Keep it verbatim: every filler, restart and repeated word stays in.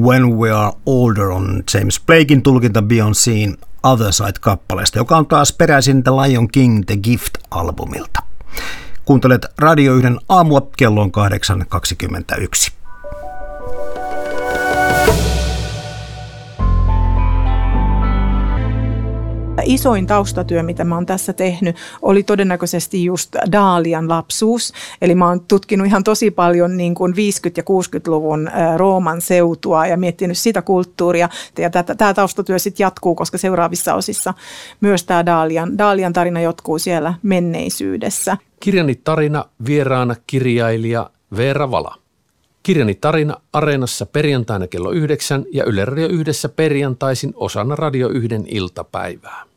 When We Are Older on James Blaken tulkinta Beyoncén Other Side-kappaleesta, joka on taas peräisin The Lion King The Gift-albumilta. Kuuntelet Radio yhden aamua, kello on kahdeksan kaksikymmentäyksi. Isoin taustatyö, mitä mä oon tässä tehnyt, oli todennäköisesti just Dalian lapsuus. Eli mä oon tutkinut ihan tosi paljon niin kuin viisikymmentä- ja kuusikymmentäluvun Rooman seutua ja miettinyt sitä kulttuuria. Ja tämä taustatyö sitten jatkuu, koska seuraavissa osissa myös tämä Dalian, Dalian tarina jatkuu siellä menneisyydessä. Kirjani tarina, vieraana kirjailija Veera Vala. Kirjani tarina Areenassa perjantaina kello yhdeksän ja Yle Radio yhdessä perjantaisin osana Radio yhden iltapäivää.